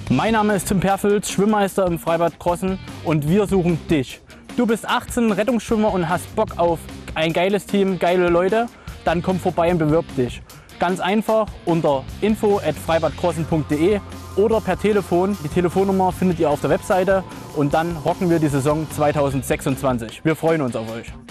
Mein Name ist Tim Perfels, Schwimmmeister im Freibad Krossen und wir suchen dich. Du bist 18, Rettungsschwimmer und hast Bock auf ein geiles Team, geile Leute, dann komm vorbei und bewirb dich. Ganz einfach unter info@freibadkrossen.de oder per Telefon. Die Telefonnummer findet ihr auf der Webseite und dann rocken wir die Saison 2026. Wir freuen uns auf euch.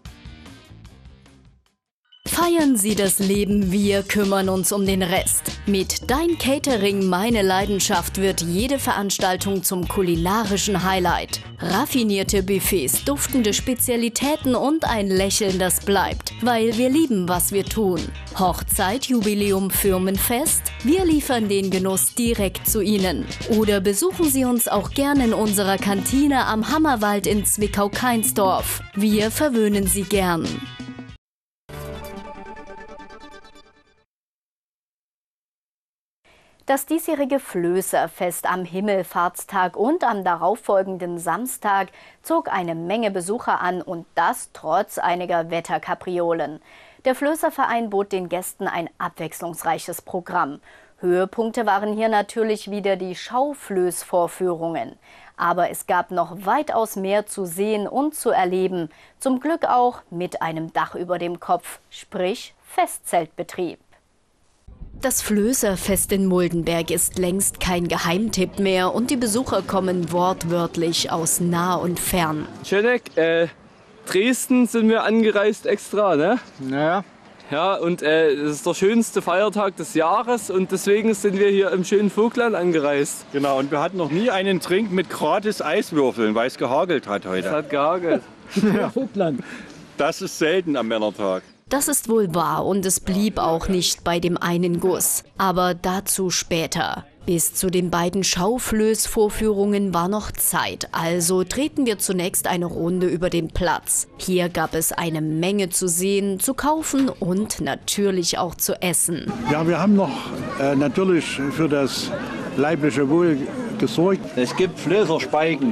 Feiern Sie das Leben, wir kümmern uns um den Rest. Mit Dein Catering, meine Leidenschaft wird jede Veranstaltung zum kulinarischen Highlight. Raffinierte Buffets, duftende Spezialitäten und ein Lächeln, das bleibt, weil wir lieben, was wir tun. Hochzeit, Jubiläum, Firmenfest? Wir liefern den Genuss direkt zu Ihnen. Oder besuchen Sie uns auch gerne in unserer Kantine am Hammerwald in Zwickau-Kainsdorf. Wir verwöhnen Sie gern. Das diesjährige Flößerfest am Himmelfahrtstag und am darauffolgenden Samstag zog eine Menge Besucher an und das trotz einiger Wetterkapriolen. Der Flößerverein bot den Gästen ein abwechslungsreiches Programm. Höhepunkte waren hier natürlich wieder die Schauflößvorführungen. Aber es gab noch weitaus mehr zu sehen und zu erleben. Zum Glück auch mit einem Dach über dem Kopf, sprich Festzeltbetrieb. Das Flößerfest in Muldenberg ist längst kein Geheimtipp mehr und die Besucher kommen wortwörtlich aus nah und fern. Schöneck, Dresden sind wir angereist extra, ne? Naja. Ja, und das ist der schönste Feiertag des Jahres und deswegen sind wir hier im schönen Vogtland angereist. Genau, und wir hatten noch nie einen Trink mit gratis Eiswürfeln, weil es gehagelt hat heute. Es hat gehagelt. Ja. Vogtland. Das ist selten am Männertag. Das ist wohl wahr und es blieb auch nicht bei dem einen Guss. Aber dazu später. Bis zu den beiden Schauflößvorführungen war noch Zeit, also drehten wir zunächst eine Runde über den Platz. Hier gab es eine Menge zu sehen, zu kaufen und natürlich auch zu essen. Ja, wir haben noch natürlich für das leibliche Wohl gesorgt. Es gibt Flößerspeichen.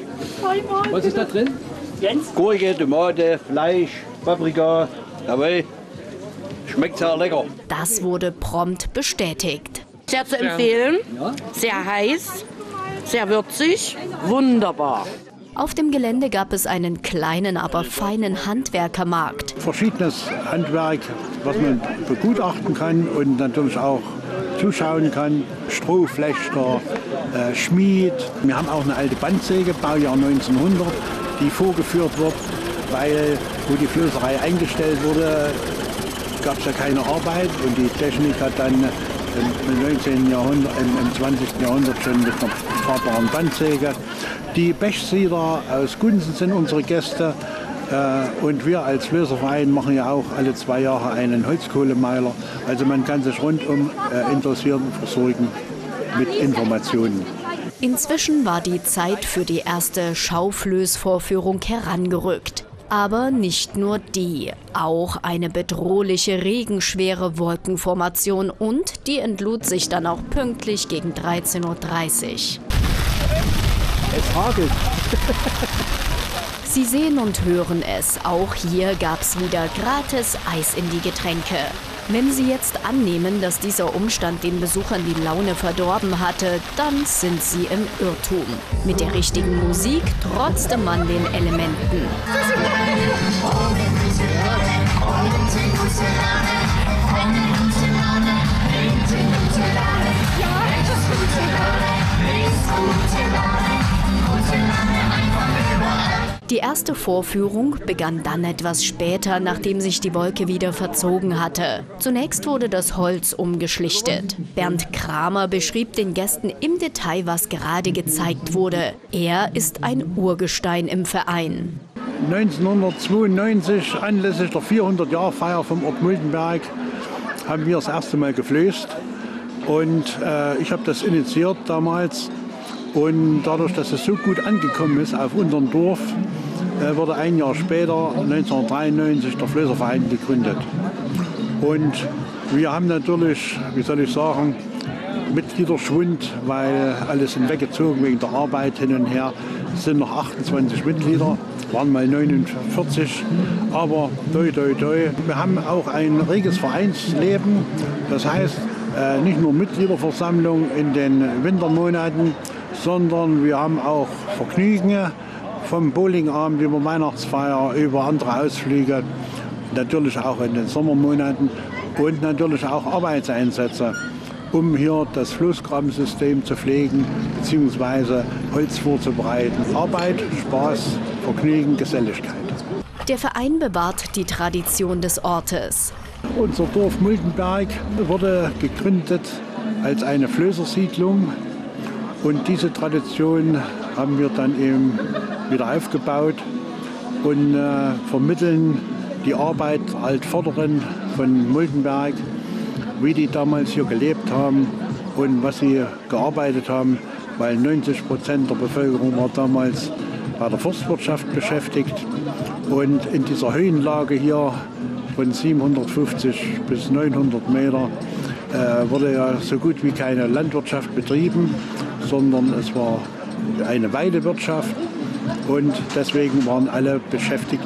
Was ist da drin? Gurke, Tomate, Fleisch, Paprika. Jawohl, schmeckt sehr lecker. Das wurde prompt bestätigt. Sehr zu empfehlen, sehr heiß, sehr würzig, wunderbar. Auf dem Gelände gab es einen kleinen, aber feinen Handwerkermarkt. Verschiedenes Handwerk, was man begutachten kann und natürlich auch zuschauen kann. Strohflechter, Schmied. Wir haben auch eine alte Bandsäge, Baujahr 1900, die vorgeführt wird, weil wo die Flößerei eingestellt wurde, gab es ja keine Arbeit und die Technik hat dann im 19. Jahrhundert, im 20. Jahrhundert schon mit einer fahrbaren Bandsäge. Die Bechsieder aus Gunsen sind unsere Gäste und wir als Flößerverein machen ja auch alle 2 Jahre einen Holzkohlemeiler. Also man kann sich rundum interessieren und versorgen mit Informationen. Inzwischen war die Zeit für die erste Schauflößvorführung herangerückt. Aber nicht nur die, auch eine bedrohliche regenschwere Wolkenformation und die entlud sich dann auch pünktlich gegen 13:30 Uhr. Es hagelt. Sie sehen und hören es, auch hier gab's wieder gratis Eis in die Getränke. Wenn Sie jetzt annehmen, dass dieser Umstand den Besuchern die Laune verdorben hatte, dann sind Sie im Irrtum. Mit der richtigen Musik trotzte man den Elementen. Die erste Vorführung begann dann etwas später, nachdem sich die Wolke wieder verzogen hatte. Zunächst wurde das Holz umgeschlichtet. Bernd Kramer beschrieb den Gästen im Detail, was gerade gezeigt wurde. Er ist ein Urgestein im Verein. 1992, anlässlich der 400-Jahr-Feier vom Ort Muldenberg, haben wir das erste Mal geflößt. Und ich habe das initiiert damals. Und dadurch, dass es so gut angekommen ist auf unserem Dorf, wurde ein Jahr später, 1993, der Flößerverein gegründet. Und wir haben natürlich, wie soll ich sagen, Mitgliederschwund, weil alle sind weggezogen wegen der Arbeit hin und her. Es sind noch 28 Mitglieder, waren mal 49, aber toi toi toi. Wir haben auch ein reges Vereinsleben, das heißt, nicht nur Mitgliederversammlung in den Wintermonaten, sondern wir haben auch Vergnügen vom Bowlingabend über Weihnachtsfeier, über andere Ausflüge, natürlich auch in den Sommermonaten und natürlich auch Arbeitseinsätze, um hier das Floßgrabensystem zu pflegen bzw. Holz vorzubereiten. Arbeit, Spaß, Vergnügen, Geselligkeit. Der Verein bewahrt die Tradition des Ortes. Unser Dorf Muldenberg wurde gegründet als eine Flößersiedlung und diese Tradition haben wir dann eben wieder aufgebaut und vermitteln die Arbeit Altvorderen von Muldenberg, wie die damals hier gelebt haben und was sie gearbeitet haben, weil 90% der Bevölkerung war damals bei der Forstwirtschaft beschäftigt. Und in dieser Höhenlage hier von 750 bis 900 Meter wurde ja so gut wie keine Landwirtschaft betrieben, sondern es war eine Weidewirtschaft und deswegen waren alle beschäftigt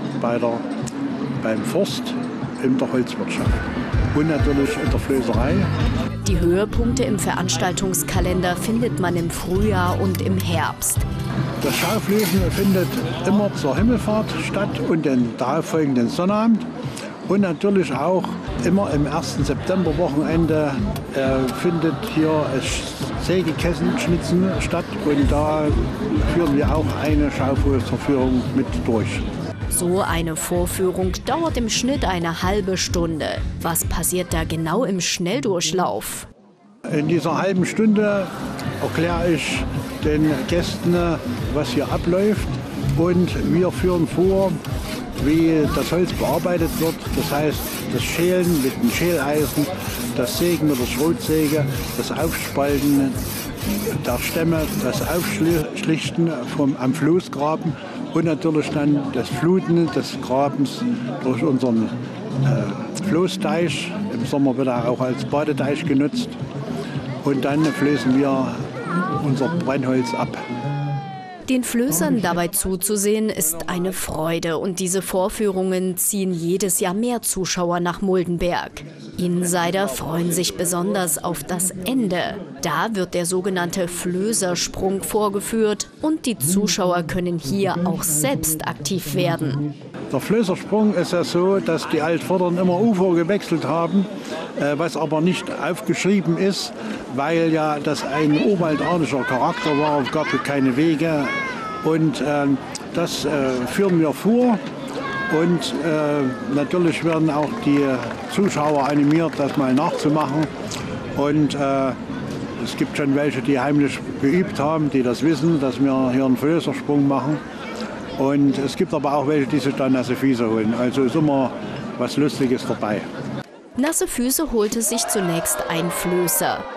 beim Forst, in der Holzwirtschaft und natürlich in der Flößerei. Die Höhepunkte im Veranstaltungskalender findet man im Frühjahr und im Herbst. Das Schauflößen findet immer zur Himmelfahrt statt und den darauffolgenden Sonnabend. Und natürlich auch immer im 1. Septemberwochenende findet hier das Sägekesselschnitzen statt. Und da führen wir auch eine Schauflößerführung mit durch. So eine Vorführung dauert im Schnitt eine halbe Stunde. Was passiert da genau im Schnelldurchlauf? In dieser halben Stunde erkläre ich den Gästen, was hier abläuft. Und wir führen vor, wie das Holz bearbeitet wird. Das heißt, das Schälen mit dem Schäleisen, das Sägen mit der Schrotsäge, das Aufspalten der Stämme, das Aufschlichten am Floßgraben und natürlich dann das Fluten des Grabens durch unseren Floßteich. Im Sommer wird er auch als Badeteich genutzt. Und dann flößen wir unser Brennholz ab. Den Flößern dabei zuzusehen, ist eine Freude und diese Vorführungen ziehen jedes Jahr mehr Zuschauer nach Muldenberg. Insider freuen sich besonders auf das Ende. Da wird der sogenannte Flößersprung vorgeführt und die Zuschauer können hier auch selbst aktiv werden. Der Flößersprung ist ja so, dass die Altvorderen immer Ufer gewechselt haben, was aber nicht aufgeschrieben ist, weil ja das ein urwaldartischer Charakter war, es gab keine Wege und das führen wir vor und natürlich werden auch die Zuschauer animiert, das mal nachzumachen und es gibt schon welche, die heimlich geübt haben, die das wissen, dass wir hier einen Flößersprung machen. Und es gibt aber auch welche, die sich dann nasse Füße holen. Also ist immer was Lustiges dabei. Nasse Füße holte sich zunächst ein Flößer.